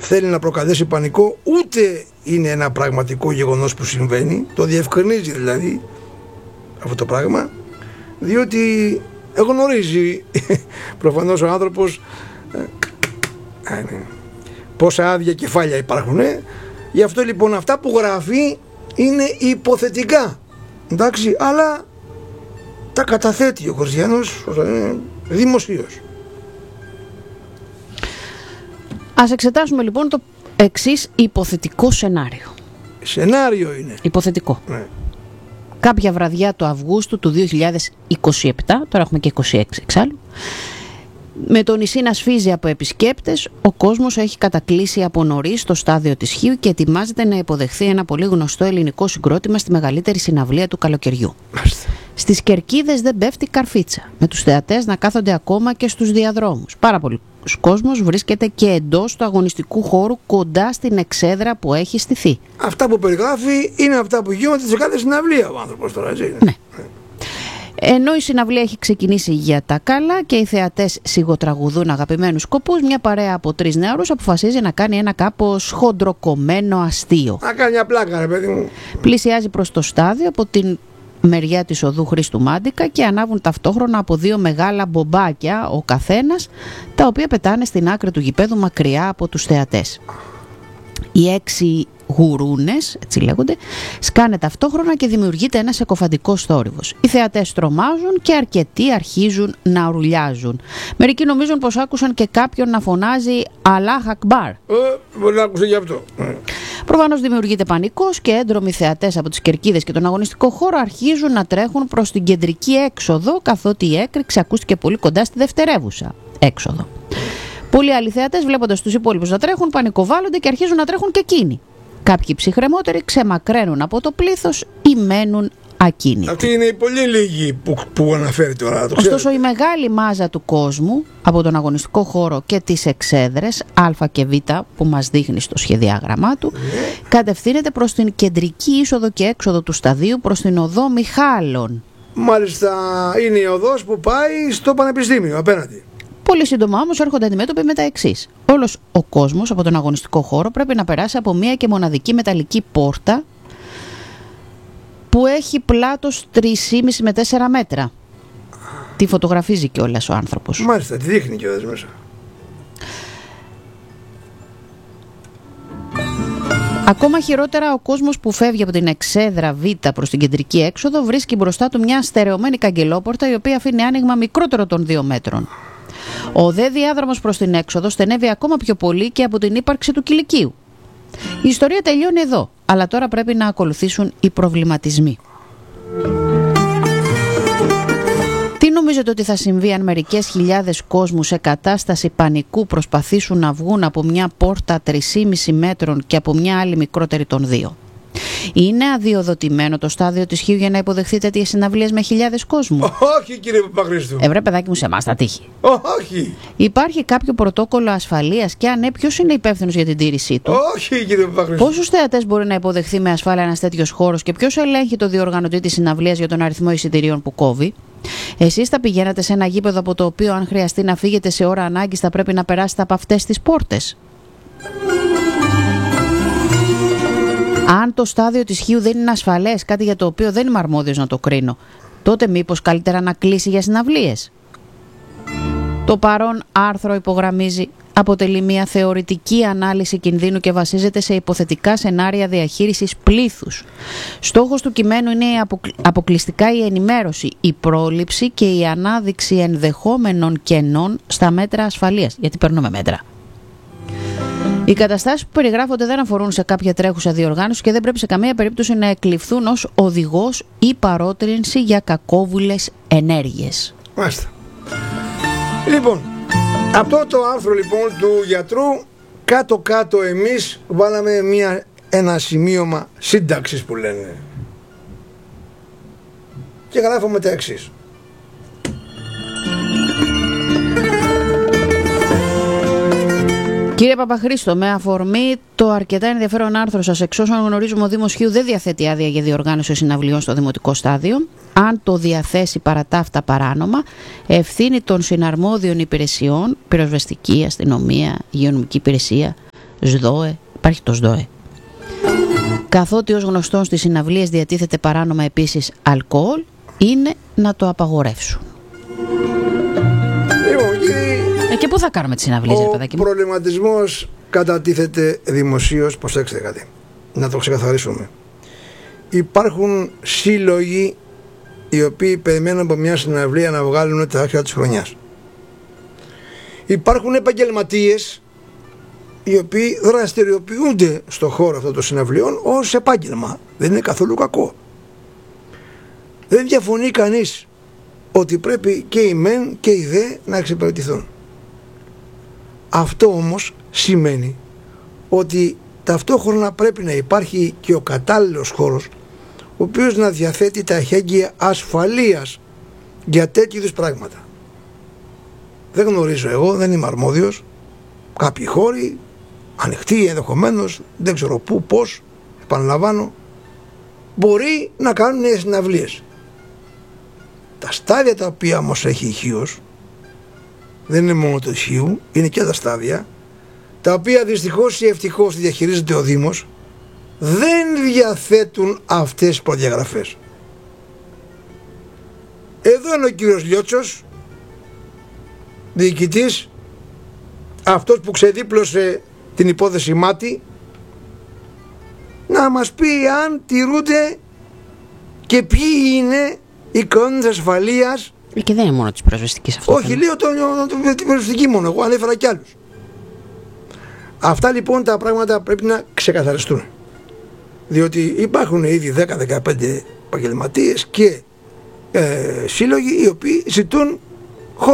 θέλει να προκαλέσει πανικό, ούτε είναι ένα πραγματικό γεγονός που συμβαίνει. Το διευκρινίζει δηλαδή αυτό το πράγμα, διότι γνωρίζει προφανώς ο άνθρωπος πόσα άδεια κεφάλια υπάρχουν. Γι' αυτό λοιπόν αυτά που γράφει είναι υποθετικά, εντάξει, αλλά τα καταθέτει ο Χωριανός δημοσίως. Ας εξετάσουμε λοιπόν το εξής υποθετικό σενάριο. Σενάριο είναι. Υποθετικό. Ναι. Κάποια βραδιά του Αυγούστου του 2027, τώρα έχουμε και 26 εξάλλου, με το νησί να σφίζει από επισκέπτες, ο κόσμος έχει κατακλείσει από νωρίς στο στάδιο της Χίου και ετοιμάζεται να υποδεχθεί ένα πολύ γνωστό ελληνικό συγκρότημα στη μεγαλύτερη συναυλία του καλοκαιριού. Στις κερκίδες δεν πέφτει καρφίτσα, με τους θεατές να κάθονται ακόμα και στους διαδρόμους. Πάρα πολλοί κόσμος βρίσκεται και εντός του αγωνιστικού χώρου, κοντά στην εξέδρα που έχει στηθεί. Αυτά που περιγράφει είναι αυτά που γίνονται σε κάθε συναυλία ο άνθρωπος τώρα, έτσι. Ναι. Ενώ η συναυλία έχει ξεκινήσει για τα καλά και οι θεατές σιγοτραγουδούν αγαπημένους σκοπούς, μια παρέα από 3 νεαρούς αποφασίζει να κάνει ένα κάπως χοντροκομμένο αστείο. Να κάνει μια πλάκα, ρε παιδί μου. Πλησιάζει προς το στάδιο από την μεριά της οδού Χρήστου Μάντικα και ανάβουν ταυτόχρονα από 2 μεγάλα μπομπάκια ο καθένας, τα οποία πετάνε στην άκρη του γηπέδου μακριά από τους θεατές. Οι 6 γουρούνες, έτσι λέγονται, σκάνε ταυτόχρονα και δημιουργείται ένας εκοφαντικός θόρυβος. Οι θεατές τρομάζουν και αρκετοί αρχίζουν να ουρλιάζουν. Μερικοί νομίζουν πως άκουσαν και κάποιον να φωνάζει «Αλάχ Ακμπάρ». Μπορεί να άκουσε γι' αυτό. Προφανώς δημιουργείται πανικός και έντρομοι θεατές από τις κερκίδες και τον αγωνιστικό χώρο αρχίζουν να τρέχουν προς την κεντρική έξοδο, καθότι η έκρηξη ακούστηκε πολύ κοντά στη δευτερεύουσα έξοδο. Πολλοί άλλοι θεατές, βλέποντας τους υπόλοιπους να τρέχουν, πανικοβάλλονται και αρχίζουν να τρέχουν και εκείνοι. Κάποιοι ψυχρεμότεροι ξεμακραίνουν από το πλήθος ή μένουν ακίνητοι. Αυτοί είναι οι πολύ λίγοι που αναφέρει τώρα. Ωστόσο, η μεγάλη μάζα του κόσμου από τον αγωνιστικό χώρο και τις εξέδρες Α και Β που μας δείχνει στο σχεδιάγραμμά του, κατευθύνεται προς την κεντρική είσοδο και έξοδο του σταδίου, προς την οδό Μιχάλων. Μάλιστα, είναι η οδός που πάει στο Πανεπιστήμιο απέναντι. Πολύ σύντομα όμως έρχονται αντιμέτωποι με τα εξής. Όλος ο κόσμος από τον αγωνιστικό χώρο πρέπει να περάσει από μία και μοναδική μεταλλική πόρτα που έχει πλάτος 3,5 με 4 μέτρα. Τη φωτογραφίζει κιόλας ο άνθρωπος. Μάλιστα, τη δείχνει κιόλας μέσα. Ακόμα χειρότερα, ο κόσμος που φεύγει από την εξέδρα Β προς την κεντρική έξοδο βρίσκει μπροστά του μια στερεωμένη καγκελόπορτα, η οποία αφήνει άνοιγμα μικρότερο των 2 μέτρων. Ο δε διάδρομος προς την έξοδο στενεύει ακόμα πιο πολύ και από την ύπαρξη του κηλικείου. Η ιστορία τελειώνει εδώ, αλλά τώρα πρέπει να ακολουθήσουν οι προβληματισμοί. Τι νομίζετε ότι θα συμβεί αν μερικές χιλιάδες κόσμου σε κατάσταση πανικού προσπαθήσουν να βγουν από μια πόρτα 3,5 μέτρων και από μια άλλη μικρότερη των 2? Είναι αδειοδοτημένο το στάδιο της Χίου για να υποδεχθεί τέτοιες συναυλίες με χιλιάδες κόσμου? Όχι, κύριε Παπαχρήστου. Βρε παιδάκι μου, σε εμάς τα τύχη. Όχι. Υπάρχει κάποιο πρωτόκολλο ασφαλείας και αν ναι, ποιος είναι υπεύθυνος για την τήρησή του? Όχι, κύριε Παπαχρήστου. Πόσους θεατές μπορεί να υποδεχθεί με ασφάλεια ένας τέτοιος χώρος και ποιος ελέγχει το διοργανωτή της συναυλίας για τον αριθμό εισιτηρίων που κόβει? Εσείς θα πηγαίνατε σε ένα γήπεδο από το οποίο, αν χρειαστεί να φύγετε σε ώρα ανάγκης, θα πρέπει να περάσετε από αυτές τις πόρτες? Αν το στάδιο της Χίου δεν είναι ασφαλές, κάτι για το οποίο δεν είμαι αρμόδιος να το κρίνω, τότε μήπως καλύτερα να κλείσει για συναυλίες? Το παρόν άρθρο, υπογραμμίζει, αποτελεί μια θεωρητική ανάλυση κινδύνου και βασίζεται σε υποθετικά σενάρια διαχείρισης πλήθους. Στόχος του κειμένου είναι αποκλειστικά η ενημέρωση, η πρόληψη και η ανάδειξη ενδεχόμενων κενών στα μέτρα ασφαλείας. Γιατί παίρνουμε μέτρα. Οι καταστάσεις που περιγράφονται δεν αφορούν σε κάποια τρέχουσα διοργάνωση και δεν πρέπει σε καμία περίπτωση να εκλειφθούν ως οδηγός ή παρότρινση για κακόβουλες ενέργειες. Μάλιστα. Λοιπόν, αυτό το άρθρο λοιπόν του γιατρού, κάτω-κάτω εμείς βάλαμε ένα σημείωμα σύνταξης που λένε. Και γράφουμε τα εξής. Κύριε Παπαχρήστο, με αφορμή το αρκετά ενδιαφέρον άρθρο σας, εξ όσων γνωρίζουμε, ο Δήμος Χίου δεν διαθέτει άδεια για διοργάνωση συναυλιών στο δημοτικό στάδιο. Αν το διαθέσει παρά τα αυτά παράνομα, ευθύνη των συναρμόδιων υπηρεσιών, πυροσβεστική, αστυνομία, υγειονομική υπηρεσία, ΣΔΟΕ, υπάρχει το ΣΔΟΕ. Καθότι ως γνωστόν στις συναυλίες διατίθεται παράνομα επίσης αλκοόλ, είναι να το απαγορεύσουν. Και πού θα κάνουμε τις συναυλίες, ρε παιδάκι μου? Ο προβληματισμός κατατίθεται δημοσίως, προσέξτε κάτι, να το ξεκαθαρίσουμε. Υπάρχουν σύλλογοι οι οποίοι περιμένουν από μια συναυλία να βγάλουν τα άκρα της χρονιάς. Υπάρχουν επαγγελματίες οι οποίοι δραστηριοποιούνται στο χώρο αυτών των συναυλιών ως επάγγελμα. Δεν είναι καθόλου κακό. Δεν διαφωνεί κανείς ότι πρέπει και οι μεν και οι δε να εξυπηρετηθούν. Αυτό όμως σημαίνει ότι ταυτόχρονα πρέπει να υπάρχει και ο κατάλληλος χώρος, ο οποίος να διαθέτει τα εχέγγυα ασφαλείας για τέτοιου είδους πράγματα. Δεν γνωρίζω εγώ, δεν είμαι αρμόδιος. Κάποιοι χώροι, ανοιχτοί ενδεχομένως, δεν ξέρω πού, πώς, επαναλαμβάνω, μπορεί να κάνουν νέες συναυλίες. Τα στάδια τα οποία όμως έχει η Χίος, δεν είναι μόνο το Χίου, είναι και τα στάδια, τα οποία δυστυχώς ή ευτυχώς διαχειρίζεται ο Δήμος, δεν διαθέτουν αυτές τις προδιαγραφές. Εδώ είναι ο κύριος Λιώτσος, διοικητής, αυτός που ξεδίπλωσε την υπόθεση Μάτι, να μας πει αν τηρούνται και ποιοι είναι οι κανόνες ασφαλείας. Και δεν είναι μόνο της πυροσβεστικής αυτό. Όχι, λέω την πυροσβεστική μόνο, εγώ ανέφερα κι άλλους. Αυτά λοιπόν τα πράγματα πρέπει να ξεκαθαριστούν. Διότι υπάρχουν ήδη 10-15 επαγγελματίες και σύλλογοι οι οποίοι ζητούν